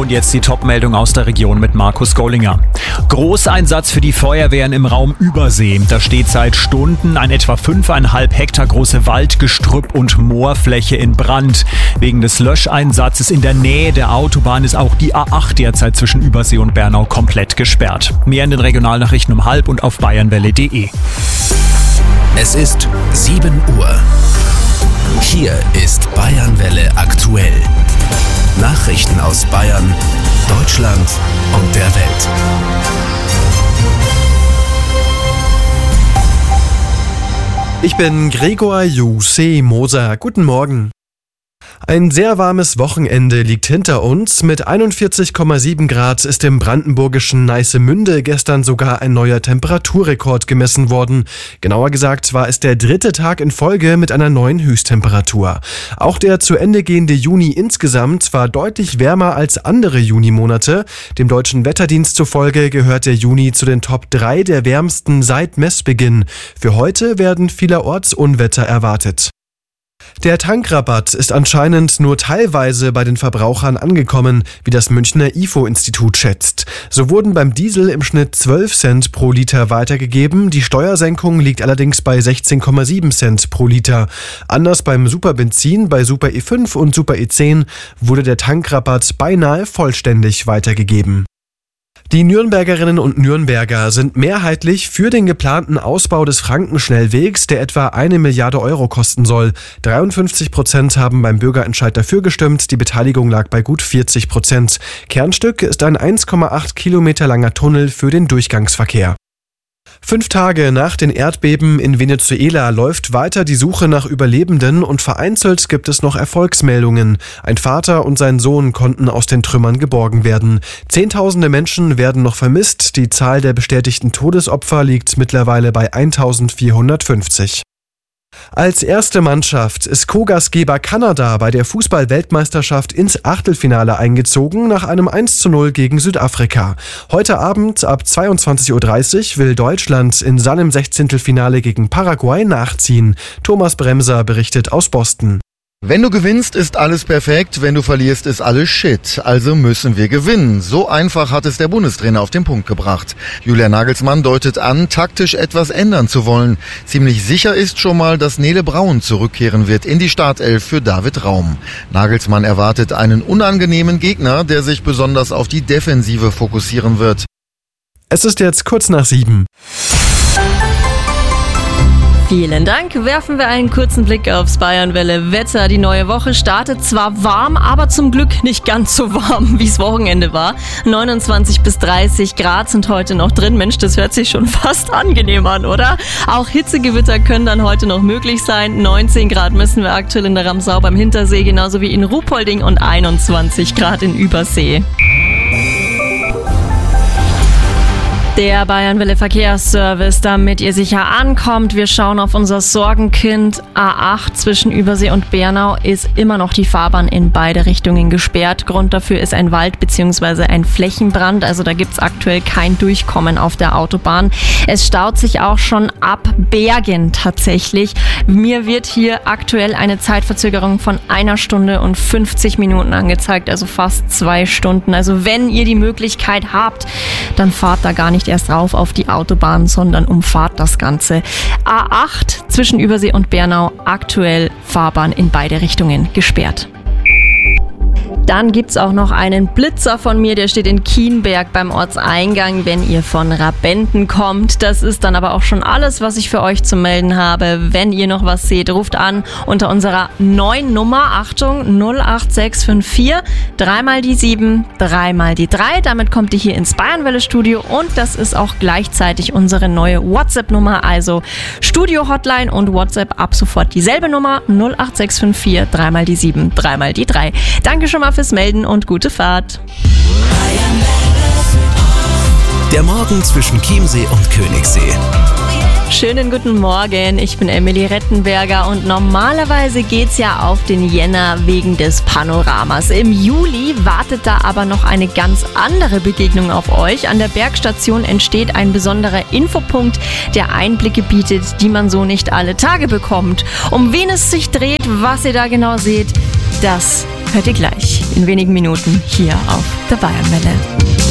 Und jetzt die Top-Meldung aus der Region mit Markus Gollinger. Großeinsatz für die Feuerwehren im Raum Übersee. Da steht seit Stunden ein etwa 5,5 Hektar große Waldgestrüpp und Moorfläche in Brand. Wegen des Löscheinsatzes in der Nähe der Autobahn ist auch die A8 derzeit zwischen Übersee und Bernau komplett gesperrt. Mehr in den Regionalnachrichten um 12 und auf bayernwelle.de. Es ist 7 Uhr. Hier ist Bayernwelle aktuell. Nachrichten aus Bayern, Deutschland und der Welt. Ich bin Gregor Moser. Guten Morgen. Ein sehr warmes Wochenende liegt hinter uns. Mit 41,7 Grad ist im brandenburgischen Neissemünde gestern sogar ein neuer Temperaturrekord gemessen worden. Genauer gesagt war es der 3. Tag in Folge mit einer neuen Höchsttemperatur. Auch der zu Ende gehende Juni insgesamt war deutlich wärmer als andere Junimonate. Dem Deutschen Wetterdienst zufolge gehört der Juni zu den Top 3 der wärmsten seit Messbeginn. Für heute werden vielerorts Unwetter erwartet. Der Tankrabatt ist anscheinend nur teilweise bei den Verbrauchern angekommen, wie das Münchner IFO-Institut schätzt. So wurden beim Diesel im Schnitt 12 Cent pro Liter weitergegeben, die Steuersenkung liegt allerdings bei 16,7 Cent pro Liter. Anders beim Superbenzin, bei Super E5 und Super E10 wurde der Tankrabatt beinahe vollständig weitergegeben. Die Nürnbergerinnen und Nürnberger sind mehrheitlich für den geplanten Ausbau des Frankenschnellwegs, der etwa 1 Milliarde Euro kosten soll. 53% haben beim Bürgerentscheid dafür gestimmt, die Beteiligung lag bei gut 40%. Kernstück ist ein 1,8 Kilometer langer Tunnel für den Durchgangsverkehr. 5 Tage nach den Erdbeben in Venezuela läuft weiter die Suche nach Überlebenden und vereinzelt gibt es noch Erfolgsmeldungen. Ein Vater und sein Sohn konnten aus den Trümmern geborgen werden. Zehntausende Menschen werden noch vermisst. Die Zahl der bestätigten Todesopfer liegt mittlerweile bei 1450. Als erste Mannschaft ist Co-Gastgeber Kanada bei der Fußball-Weltmeisterschaft ins Achtelfinale eingezogen nach einem 1:0 gegen Südafrika. Heute Abend ab 22:30 Uhr will Deutschland in seinem 16. gegen Paraguay nachziehen. Thomas Bremser berichtet aus Boston. Wenn du gewinnst, ist alles perfekt, wenn du verlierst, ist alles Shit. Also müssen wir gewinnen. So einfach hat es der Bundestrainer auf den Punkt gebracht. Julian Nagelsmann deutet an, taktisch etwas ändern zu wollen. Ziemlich sicher ist schon mal, dass Nele Braun zurückkehren wird in die Startelf für David Raum. Nagelsmann erwartet einen unangenehmen Gegner, der sich besonders auf die Defensive fokussieren wird. Es ist jetzt kurz nach 7. Vielen Dank. Werfen wir einen kurzen Blick aufs Bayernwelle Wetter. Die neue Woche startet zwar warm, aber zum Glück nicht ganz so warm, wie es Wochenende war. 29 bis 30 Grad sind heute noch drin. Mensch, das hört sich schon fast angenehm an, oder? Auch Hitzegewitter können dann heute noch möglich sein. 19 Grad messen wir aktuell in der Ramsau beim Hintersee, genauso wie in Ruhpolding und 21 Grad in Übersee. Der Bayernwelle Verkehrsservice, damit ihr sicher ankommt. Wir schauen auf unser Sorgenkind. A8 zwischen Übersee und Bernau ist immer noch die Fahrbahn in beide Richtungen gesperrt. Grund dafür ist ein Wald- bzw. ein Flächenbrand. Also da gibt es aktuell kein Durchkommen auf der Autobahn. Es staut sich auch schon ab Bergen tatsächlich. Mir wird hier aktuell eine Zeitverzögerung von 1 Stunde und 50 Minuten angezeigt. Also fast 2 Stunden. Also wenn ihr die Möglichkeit habt, dann fahrt da gar nicht erst rauf auf die Autobahn, sondern umfahrt das Ganze. A8 zwischen Übersee und Bernau, aktuell Fahrbahn in beide Richtungen gesperrt. Dann gibt's auch noch einen Blitzer von mir, der steht in Kienberg beim Ortseingang, wenn ihr von Rabenden kommt. Das ist dann aber auch schon alles, was ich für euch zu melden habe. Wenn ihr noch was seht, ruft an unter unserer neuen Nummer, Achtung, 08654 3 die 7, 3 die 3. Damit kommt ihr hier ins Bayernwelle-Studio und das ist auch gleichzeitig unsere neue WhatsApp-Nummer, also Studio-Hotline und WhatsApp ab sofort dieselbe Nummer, 08654 3 die 7, 3 die 3. Danke schon mal fürs Melden und gute Fahrt. Der Morgen zwischen Chiemsee und Königssee. Schönen guten Morgen, ich bin Emily Rettenberger und normalerweise geht's ja auf den Jänner wegen des Panoramas. Im Juli wartet da aber noch eine ganz andere Begegnung auf euch. An der Bergstation entsteht ein besonderer Infopunkt, der Einblicke bietet, die man so nicht alle Tage bekommt. Um wen es sich dreht, was ihr da genau seht, das hört ihr gleich in wenigen Minuten hier auf der Bayernwelle.